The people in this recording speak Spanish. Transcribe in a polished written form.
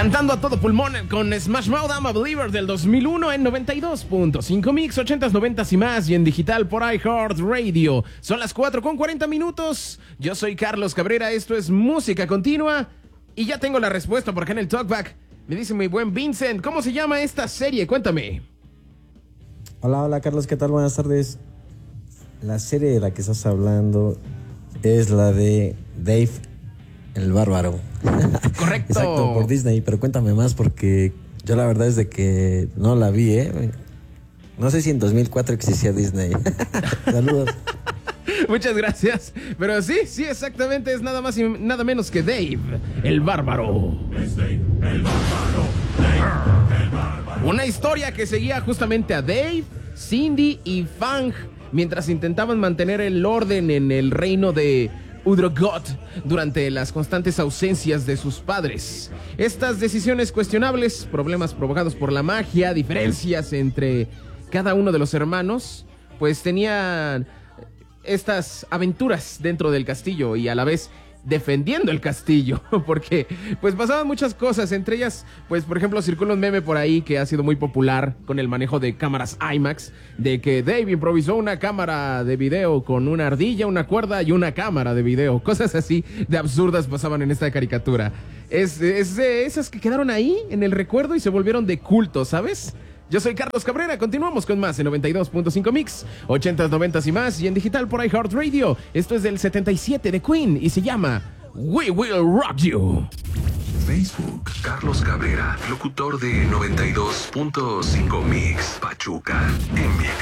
Cantando a todo pulmón con Smash Mouth, I'm a Believer del 2001 en 92.5 Mix, 80s, 90s y más, y en digital por iHeartRadio. Son las 4:40. Yo soy Carlos Cabrera, esto es Música Continua y ya tengo la respuesta por acá en el Talkback. Me dice mi buen Vincent, ¿cómo se llama esta serie? Cuéntame. Hola Carlos, ¿qué tal? Buenas tardes. La serie de la que estás hablando es la de Dave el Bárbaro. Correcto. Exacto, por Disney, pero cuéntame más porque yo la verdad es de que no la vi, No sé si en 2004 existía Disney. Saludos. Muchas gracias. Pero sí, exactamente, es nada más y nada menos que Dave el Bárbaro. Es Dave el Bárbaro. Dave el Bárbaro. Una historia que seguía justamente a Dave, Cindy y Fang mientras intentaban mantener el orden en el reino de Udrogot durante las constantes ausencias de sus padres. Estas decisiones cuestionables, problemas provocados por la magia, diferencias entre cada uno de los hermanos, pues tenían estas aventuras dentro del castillo y a la vez defendiendo el castillo, porque pues pasaban muchas cosas, entre ellas, pues por ejemplo circula un meme por ahí que ha sido muy popular con el manejo de cámaras IMAX, de que Dave improvisó una cámara de video con una ardilla, una cuerda y una cámara de video, cosas así de absurdas pasaban en esta caricatura. Es de esas que quedaron ahí en el recuerdo y se volvieron de culto, ¿sabes? Yo soy Carlos Cabrera, continuamos con más en 92.5 Mix, 80s, 90s y más, y en digital por iHeartRadio. Esto es del 77 de Queen y se llama We Will Rock You. Facebook, Carlos Cabrera, locutor de 92.5 Mix, Pachuca, MX.